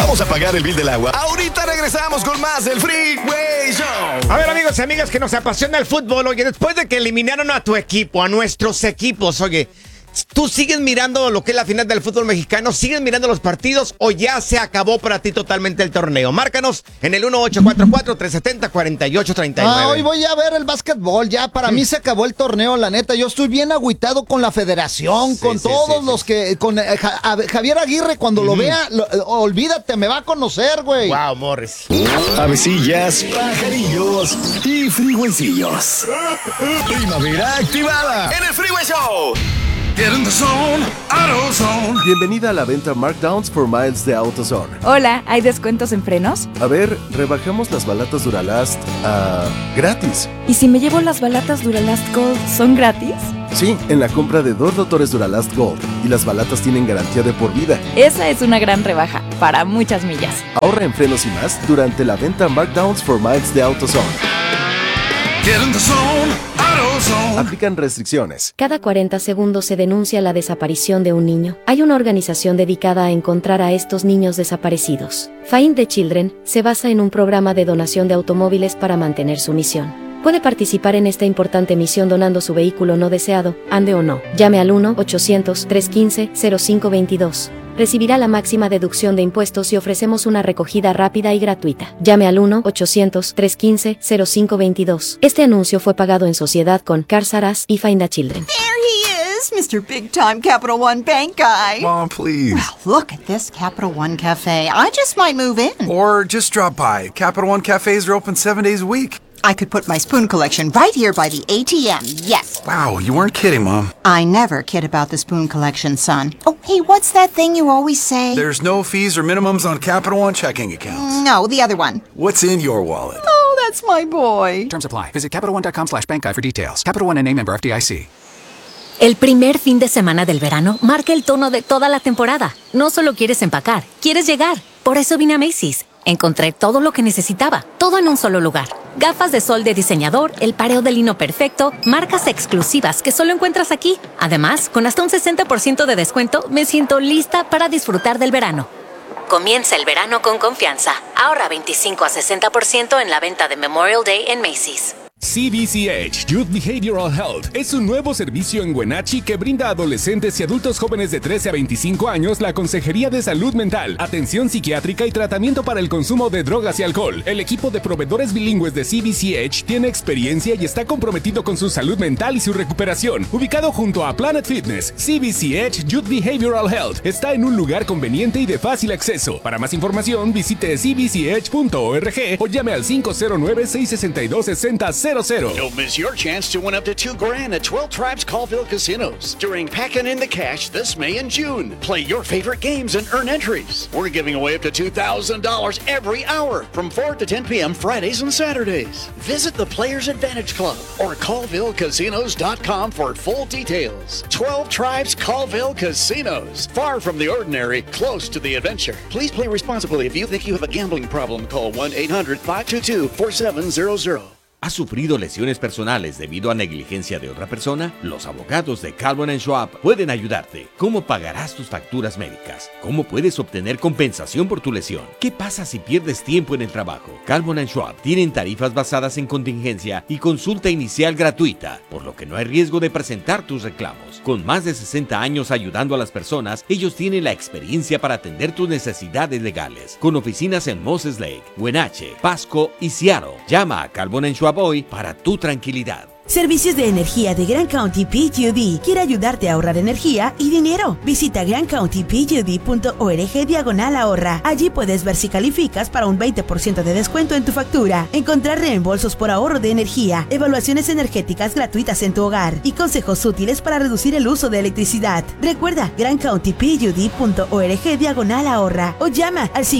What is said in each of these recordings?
Vamos a pagar el bill del agua. Ahorita regresamos con más del Freeway Show. A ver, amigos y amigas que nos apasiona el fútbol, oye, después de que eliminaron a tu equipo, a nuestros equipos, oye, ¿tú sigues mirando lo que es la final del fútbol mexicano? ¿Sigues mirando los partidos o ya se acabó para ti totalmente el torneo? Márcanos en el 1844-370-4839. Hoy voy a ver el básquetbol. Ya para mí se acabó el torneo, la neta. Yo estoy bien agüitado con la federación, con todos los que... Con Javier Aguirre, cuando lo vea, olvídate, me va a conocer, güey. Wow, Morris. Avecillas, pajarillos y frigüencillos. Primavera activada en el Freeway Show. Get in the zone, AutoZone. Bienvenida a la venta Markdowns for Miles de AutoZone. Hola, ¿hay descuentos en frenos? A ver, rebajamos las balatas Duralast a gratis. ¿Y si me llevo las balatas Duralast Gold, son gratis? Sí, en la compra de 2 rotores Duralast Gold. Y las balatas tienen garantía de por vida. Esa es una gran rebaja, para muchas millas. Ahorra en frenos y más durante la venta Markdowns for Miles de AutoZone. Get in the zone, AutoZone. Aplican restricciones. Cada 40 segundos se denuncia la desaparición de un niño. Hay una organización dedicada a encontrar a estos niños desaparecidos. Find the Children se basa en un programa de donación de automóviles para mantener su misión. Puede participar en esta importante misión donando su vehículo no deseado, ande o no. Llame al 1-800-315-0522. Recibirá la máxima deducción de impuestos y ofrecemos una recogida rápida y gratuita. Llame al 1-800-315-0522. Este anuncio fue pagado en sociedad con Cars R Us y Find the Children. Mr. Big Time Capital One Bank guy. Mom, please. Well, look at this Capital One Cafe. I just might move in. Or just drop by. Capital One cafes are open 7 days a week. I could put my spoon collection right here by the ATM, yes. Wow, you weren't kidding, Mom. I never kid about the spoon collection, son. Oh, hey, what's that thing you always say? There's no fees or minimums on Capital One checking accounts. No, the other one. What's in your wallet? Oh, that's my boy. Terms apply. Visit CapitalOne.com/bankguide for details. Capital One and member FDIC. El primer fin de semana del verano marca el tono de toda la temporada. No solo quieres empacar, quieres llegar. Por eso vine a Macy's. Encontré todo lo que necesitaba, todo en un solo lugar. Gafas de sol de diseñador, el pareo de lino perfecto, marcas exclusivas que solo encuentras aquí. Además, con hasta un 60% de descuento, me siento lista para disfrutar del verano. Comienza el verano con confianza. Ahorra 25 a 60% en la venta de Memorial Day en Macy's. CBCH Youth Behavioral Health es un nuevo servicio en Wenatchee que brinda a adolescentes y adultos jóvenes de 13 a 25 años la consejería de salud mental, atención psiquiátrica y tratamiento para el consumo de drogas y alcohol. El equipo de proveedores bilingües de CBCH tiene experiencia y está comprometido con su salud mental y su recuperación. Ubicado junto a Planet Fitness, CBCH Youth Behavioral Health está en un lugar conveniente y de fácil acceso. Para más información, visite cbch.org o llame al 509-662-6000. Don't miss your chance to win up to $2,000 at 12 Tribes Colville Casinos during Packin' in the Cash this May and June. Play your favorite games and earn entries. We're giving away up to $2,000 every hour from 4 to 10 p.m. Fridays and Saturdays. Visit the Players Advantage Club or ColvilleCasinos.com for full details. 12 Tribes Colville Casinos. Far from the ordinary, close to the adventure. Please play responsibly. If you think you have a gambling problem, call 1-800-522-4700. ¿Has sufrido lesiones personales debido a negligencia de otra persona? Los abogados de Calvin & Schwab pueden ayudarte. ¿Cómo pagarás tus facturas médicas? ¿Cómo puedes obtener compensación por tu lesión? ¿Qué pasa si pierdes tiempo en el trabajo? Calvin & Schwab tienen tarifas basadas en contingencia y consulta inicial gratuita, por lo que no hay riesgo de presentar tus reclamos. Con más de 60 años ayudando a las personas, ellos tienen la experiencia para atender tus necesidades legales. Con oficinas en Moses Lake, Wenatchee, Pasco y Seattle. Llama a Calvin & Schwab hoy para tu tranquilidad. Servicios de energía de Grand County PG&E quiere ayudarte a ahorrar energía y dinero. Visita grandcountypg&e.org/ahorra. Allí puedes ver si calificas para un 20% de descuento en tu factura, encontrar reembolsos por ahorro de energía, evaluaciones energéticas gratuitas en tu hogar y consejos útiles para reducir el uso de electricidad. Recuerda grandcountypg&e.org/ahorra o llama al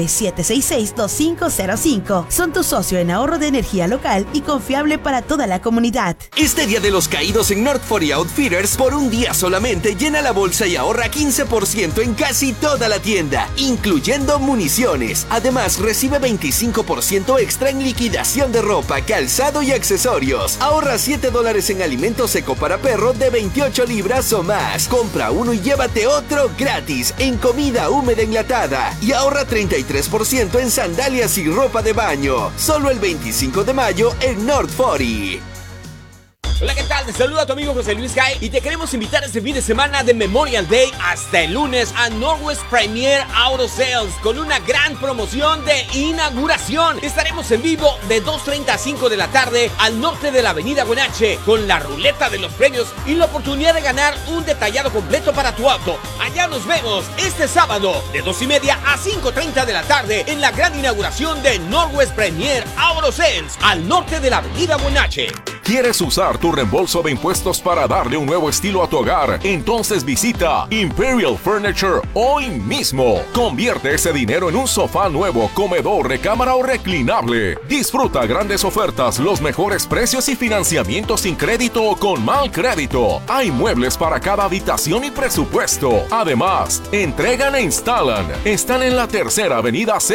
509-766-2505. Son tu socio en ahorro de energía local y confiable para toda la comunidad. comunidad. Este Día de los Caídos en North 40 Outfitters, por un día solamente llena la bolsa y ahorra 15% en casi toda la tienda, incluyendo municiones. Además, recibe 25% extra en liquidación de ropa, calzado y accesorios. Ahorra $7 en alimento seco para perro de 28 libras o más. Compra uno y llévate otro gratis en comida húmeda enlatada. Y ahorra 33% en sandalias y ropa de baño. Solo el 25 de mayo en North 40. Hola, ¿qué tal? Te saluda tu amigo José Luis Jai y te queremos invitar este fin de semana de Memorial Day hasta el lunes a Northwest Premier Auto Sales con una gran promoción de inauguración. Estaremos en vivo de 2:30 a 5 de la tarde al norte de la avenida Wenatchee con la ruleta de los premios y la oportunidad de ganar un detallado completo para tu auto. Allá nos vemos este sábado de 2:30 a 5:30 de la tarde en la gran inauguración de Northwest Premier Auto Sales al norte de la avenida Wenatchee. ¿Quieres usar tu reembolso de impuestos para darle un nuevo estilo a tu hogar? Entonces visita Imperial Furniture hoy mismo. Convierte ese dinero en un sofá nuevo, comedor, recámara o reclinable. Disfruta grandes ofertas, los mejores precios y financiamiento sin crédito o con mal crédito. Hay muebles para cada habitación y presupuesto. Además, entregan e instalan. Están en la 3ª Avenida